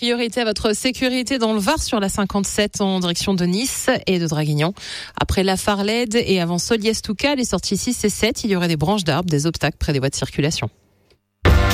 priorité à votre sécurité dans le Var sur la 57 en direction de Nice et de Draguignan. Après la Farlède et avant Soliès-Toucal, les sorties 6 et 7, il y aurait des branches d'arbres, des obstacles près des voies de circulation.